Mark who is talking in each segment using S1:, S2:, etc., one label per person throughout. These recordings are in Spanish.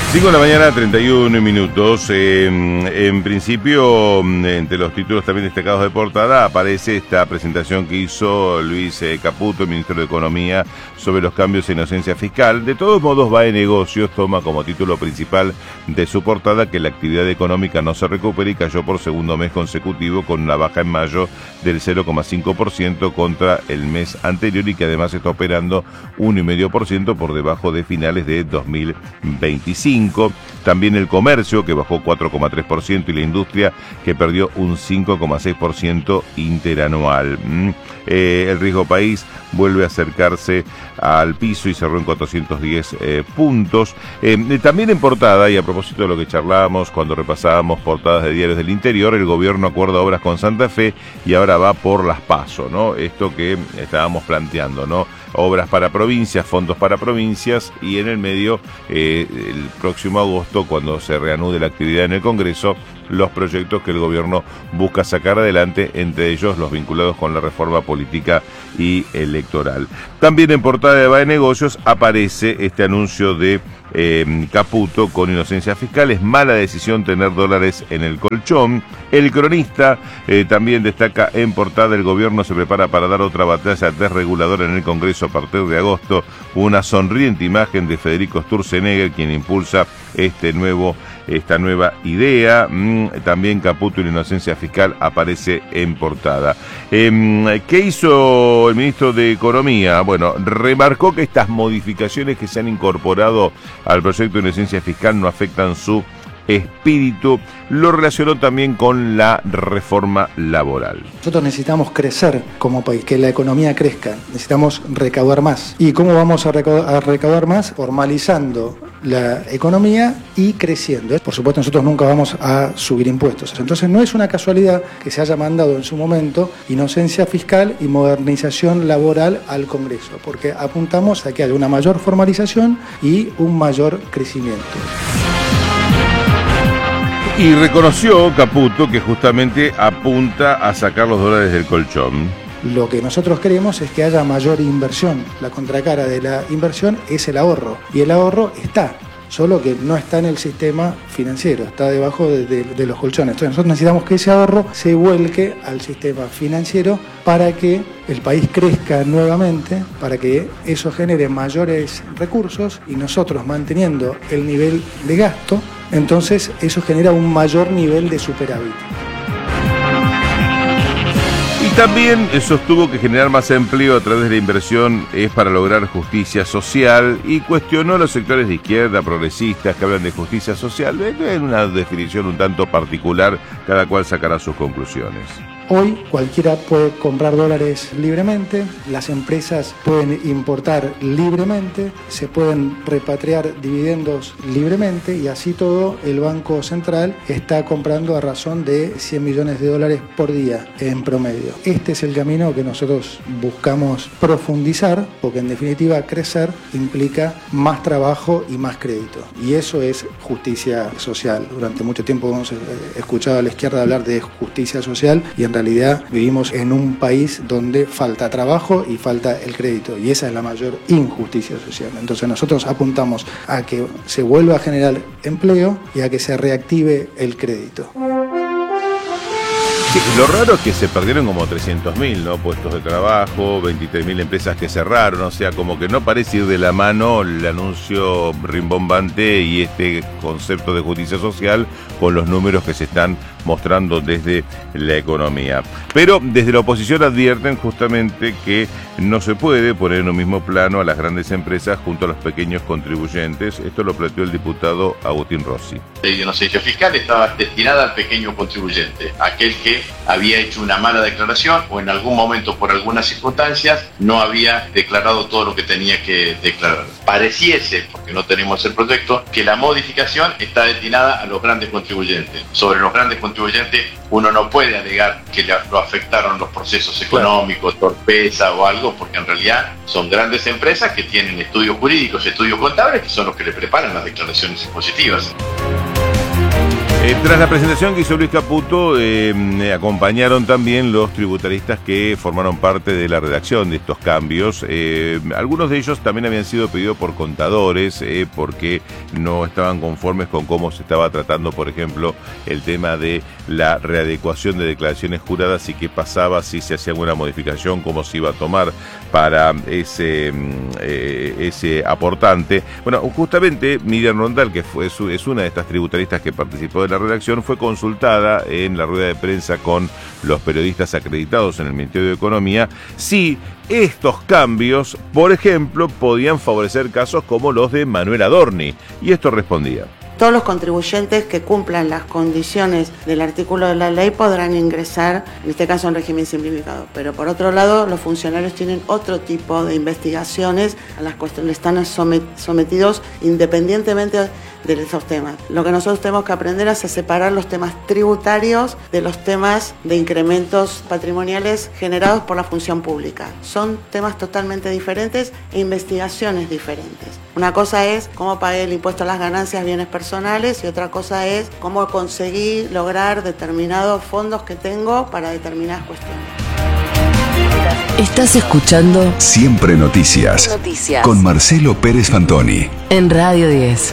S1: 5 de la mañana, 31 minutos. En principio, entre los títulos también destacados de portada, aparece esta presentación que hizo Luis Caputo, el ministro de Economía, sobre los cambios en inocencia fiscal. De todos modos, BAE Negocios toma como título principal de su portada que la actividad económica no se recupera y cayó por segundo mes consecutivo con una baja en mayo del 0,5% contra el mes anterior y que además está operando 1,5% por debajo de finales de 2025. También el comercio, que bajó 4,3%, y la industria, que perdió un 5,6% interanual. El riesgo país vuelve a acercarse al piso y cerró en 410 puntos. También en portada, y a propósito de lo que charlábamos cuando repasábamos portadas de diarios del interior, el gobierno acuerda obras con Santa Fe y ahora va por las PASO, ¿no? Esto que estábamos planteando, ¿no? Obras para provincias, fondos para provincias, y en el medio, el próximo agosto, cuando se reanude la actividad en el Congreso, los proyectos que el gobierno busca sacar adelante, entre ellos los vinculados con la reforma política y electoral. También en portada de BAE Negocios aparece este anuncio de Caputo con inocencia fiscal. Es mala decisión tener dólares en el colchón. El Cronista también destaca en portada: el gobierno se prepara para dar otra batalla desreguladora en el Congreso a partir de agosto. Una sonriente imagen de Federico Sturzenegger, quien impulsa esta nueva idea. También Caputo y la inocencia fiscal aparece en portada. ¿Qué hizo el ministro de Economía? Bueno, remarcó que estas modificaciones que se han incorporado al proyecto de inocencia fiscal no afectan su espíritu. Lo relacionó también con la reforma laboral.
S2: Nosotros necesitamos crecer como país, que la economía crezca, necesitamos recaudar más. ¿Y cómo vamos a recaudar más? Formalizando la economía y creciendo. Por supuesto, nosotros nunca vamos a subir impuestos. Entonces no es una casualidad que se haya mandado en su momento inocencia fiscal y modernización laboral al Congreso, porque apuntamos a que haya una mayor formalización y un mayor crecimiento.
S1: Y reconoció Caputo que justamente apunta a sacar los dólares del colchón.
S2: Lo que nosotros queremos es que haya mayor inversión. La contracara de la inversión es el ahorro. Y el ahorro está, solo que no está en el sistema financiero, está debajo de los colchones. Entonces nosotros necesitamos que ese ahorro se vuelque al sistema financiero para que el país crezca nuevamente, para que eso genere mayores recursos, y nosotros manteniendo el nivel de gasto, entonces eso genera un mayor nivel de superávit.
S1: Y también sostuvo que generar más empleo a través de la inversión es para lograr justicia social, y cuestionó a los sectores de izquierda progresistas que hablan de justicia social. Es una definición un tanto particular, cada cual sacará sus conclusiones.
S2: Hoy cualquiera puede comprar dólares libremente, las empresas pueden importar libremente, se pueden repatriar dividendos libremente, y así todo el Banco Central está comprando a razón de 100 millones de dólares por día en promedio. Este es el camino que nosotros buscamos profundizar, porque en definitiva crecer implica más trabajo y más crédito, y eso es justicia social. Durante mucho tiempo hemos escuchado a la izquierda hablar de justicia social, y en realidad vivimos en un país donde falta trabajo y falta el crédito, y esa es la mayor injusticia social. Entonces nosotros apuntamos a que se vuelva a generar empleo y a que se reactive el crédito.
S1: Sí, lo raro es que se perdieron como 300.000, ¿no?, puestos de trabajo, 23.000 empresas que cerraron. O sea, como que no parece ir de la mano el anuncio rimbombante y este concepto de justicia social con los números que se están mostrando desde la economía. Pero desde la oposición advierten justamente que no se puede poner en un mismo plano a las grandes empresas junto a los pequeños contribuyentes. Esto lo planteó el diputado Agustín Rossi.
S3: La inocencia fiscal estaba destinada al pequeño contribuyente, aquel que había hecho una mala declaración o en algún momento por algunas circunstancias no había declarado todo lo que tenía que declarar. Pareciese, porque no tenemos el proyecto, que la modificación está destinada a los grandes contribuyentes. Sobre los grandes contribuyentes uno no puede alegar que lo afectaron los procesos económicos, torpeza o algo, porque en realidad son grandes empresas que tienen estudios jurídicos, estudios contables, que son los que le preparan las declaraciones impositivas.
S1: Tras la presentación que hizo Luis Caputo, acompañaron también los tributaristas que formaron parte de la redacción de estos cambios. Algunos de ellos también habían sido pedidos por contadores porque no estaban conformes con cómo se estaba tratando, por ejemplo, el tema de la readecuación de declaraciones juradas y qué pasaba si se hacía alguna modificación, cómo se iba a tomar para ese aportante. Bueno, justamente Miriam Rondal, que es una de estas tributaristas que participó de la redacción, fue consultada en la rueda de prensa con los periodistas acreditados en el Ministerio de Economía si estos cambios, por ejemplo, podían favorecer casos como los de Manuel Adorni, y esto respondía.
S4: Todos los contribuyentes que cumplan las condiciones del artículo de la ley podrán ingresar, en este caso en régimen simplificado. Pero por otro lado, los funcionarios tienen otro tipo de investigaciones a las cuales están sometidos independientemente de esos temas. Lo que nosotros tenemos que aprender es a separar los temas tributarios de los temas de incrementos patrimoniales generados por la función pública. Son temas totalmente diferentes e investigaciones diferentes. Una cosa es cómo pagué el impuesto a las ganancias, bienes personales, y otra cosa es cómo conseguí lograr determinados fondos que tengo para determinadas cuestiones.
S5: Estás escuchando
S6: Siempre Noticias. Con Marcelo Pérez Fantoni.
S5: En Radio 10.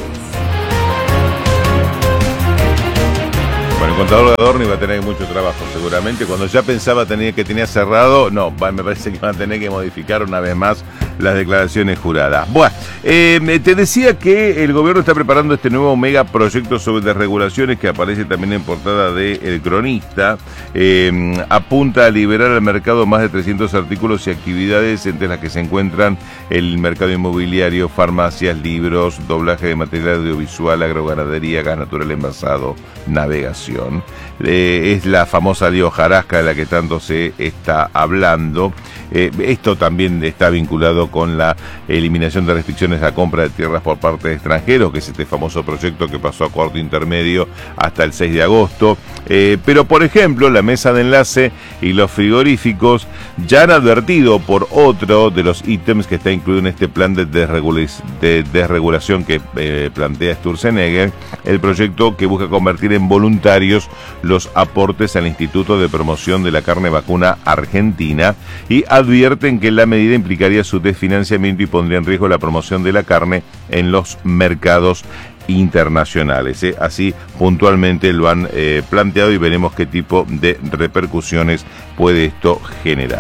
S1: Bueno, el contador de Adorni va a tener mucho trabajo seguramente. Cuando ya pensaba que tenía cerrado, no, me parece que van a tener que modificar una vez más las declaraciones juradas. Bueno, te decía que el gobierno está preparando este nuevo megaproyecto sobre desregulaciones que aparece también en portada de El Cronista. Apunta a liberar al mercado más de 300 artículos y actividades, entre las que se encuentran el mercado inmobiliario, farmacias, libros, doblaje de material audiovisual, agroganadería, gas natural envasado, navegación. Es la famosa ley hojarasca de la que tanto se está hablando. Esto también está vinculado con la eliminación de restricciones a compra de tierras por parte de extranjeros, que es este famoso proyecto que pasó a cuarto intermedio hasta el 6 de agosto. Pero, por ejemplo, la mesa de enlace y los frigoríficos ya han advertido por otro de los ítems que está incluido en este plan de desregulación que plantea Sturzenegger, el proyecto que busca convertir en voluntarios los aportes al Instituto de Promoción de la Carne Vacuna Argentina, y advierten que la medida implicaría su desfinanciamiento y pondría en riesgo la promoción de la carne en los mercados internacionales. Así puntualmente lo han planteado, y veremos qué tipo de repercusiones puede esto generar.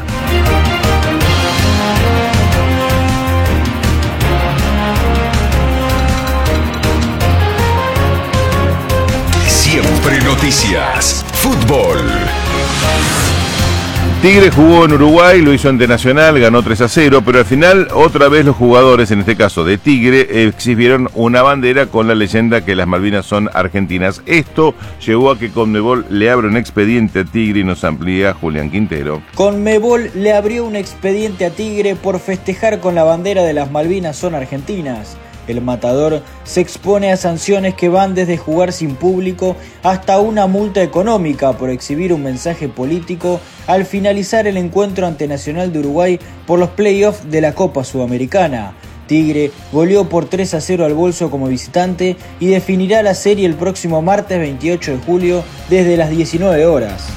S6: Siempre Noticias. Fútbol.
S1: Tigre jugó en Uruguay, lo hizo ante Nacional, ganó 3-0, pero al final otra vez los jugadores, en este caso de Tigre, exhibieron una bandera con la leyenda que las Malvinas son argentinas. Esto llevó a que Conmebol le abra un expediente a Tigre, y nos amplía Julián Quintero.
S7: Conmebol le abrió un expediente a Tigre por festejar con la bandera de las Malvinas son argentinas. El matador se expone a sanciones que van desde jugar sin público hasta una multa económica por exhibir un mensaje político al finalizar el encuentro ante Nacional de Uruguay por los playoffs de la Copa Sudamericana. Tigre goleó por 3-0 al Bolso como visitante y definirá la serie el próximo martes 28 de julio desde las 19 horas.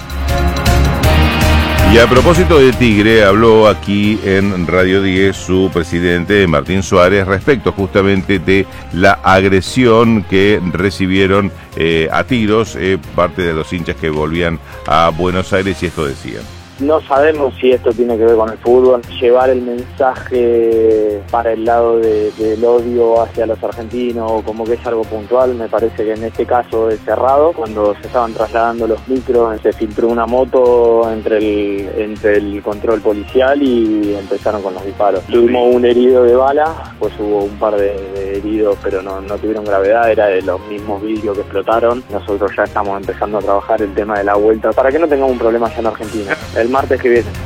S1: Y a propósito de Tigre, habló aquí en Radio 10 su presidente Martín Suárez respecto justamente de la agresión que recibieron a tiros parte de los hinchas que volvían a Buenos Aires, y esto decían.
S8: No sabemos si esto tiene que ver con el fútbol, llevar el mensaje para el lado del odio hacia los argentinos, como que es algo puntual. Me parece que en este caso es cerrado. Cuando se estaban trasladando los micros, se filtró una moto entre el control policial y empezaron con los disparos. Tuvimos un herido de bala, pues hubo un par de heridos, pero no tuvieron gravedad, era de los mismos vidrios que explotaron. Nosotros ya estamos empezando a trabajar el tema de la vuelta para que no tengamos un problema allá en Argentina. El martes que viene.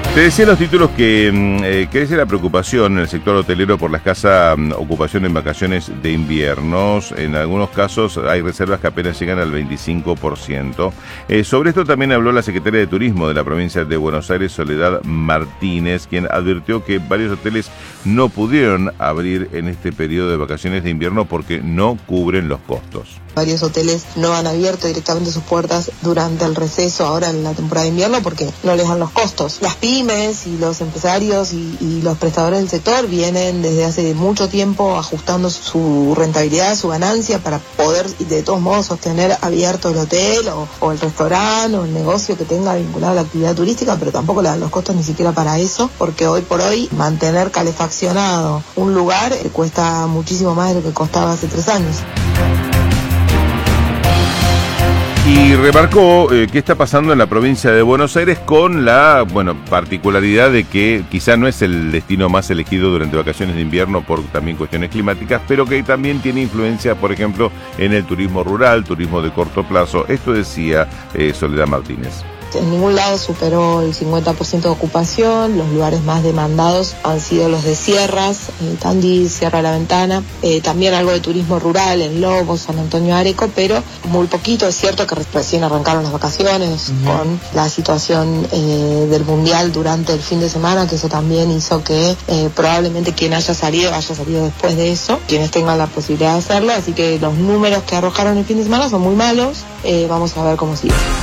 S1: Te decía en los títulos que crece la preocupación en el sector hotelero por la escasa ocupación en vacaciones de invierno. En algunos casos hay reservas que apenas llegan al 25%. Sobre esto también habló la secretaria de Turismo de la provincia de Buenos Aires, Soledad Martínez, quien advirtió que varios hoteles no pudieron abrir en este periodo de vacaciones de invierno porque no cubren los costos.
S9: Varios hoteles no han abierto directamente sus puertas durante el receso ahora en la temporada de invierno porque no les dan los costos. Las pymes y los empresarios y los prestadores del sector vienen desde hace mucho tiempo ajustando su rentabilidad, su ganancia para poder de todos modos sostener abierto el hotel o el restaurante o el negocio que tenga vinculado a la actividad turística, pero tampoco le dan los costos ni siquiera para eso, porque hoy por hoy mantener calefaccionado un lugar cuesta muchísimo más de lo que costaba hace 3 años.
S1: Y remarcó qué está pasando en la provincia de Buenos Aires con la particularidad de que quizá no es el destino más elegido durante vacaciones de invierno por también cuestiones climáticas, pero que también tiene influencia, por ejemplo, en el turismo rural, turismo de corto plazo. Esto decía Soledad Martínez.
S9: En ningún lado superó el 50% de ocupación. Los lugares más demandados han sido los de sierras, Tandil, Sierra de la Ventana, también algo de turismo rural en Lobos, San Antonio Areco, pero muy poquito. Es cierto que recién arrancaron las vacaciones con la situación del Mundial durante el fin de semana, que eso también hizo que probablemente quien haya salido después de eso, quienes tengan la posibilidad de hacerlo, así que los números que arrojaron el fin de semana son muy malos. Vamos a ver cómo sigue.